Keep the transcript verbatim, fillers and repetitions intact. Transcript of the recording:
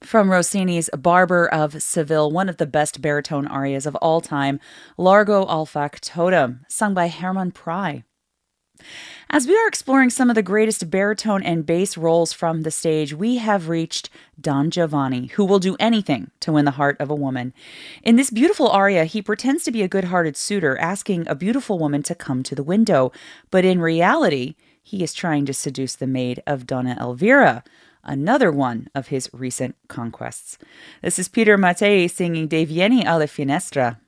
From Rossini's Barber of Seville, one of the best baritone arias of all time, Largo al Factotum, sung by Hermann Prey. As we are exploring some of the greatest baritone and bass roles from the stage, we have reached Don Giovanni, who will do anything to win the heart of a woman. In this beautiful aria, he pretends to be a good-hearted suitor, asking a beautiful woman to come to the window. But in reality, he is trying to seduce the maid of Donna Elvira, another one of his recent conquests. This is Peter Mattei singing De Vieni alla Finestra.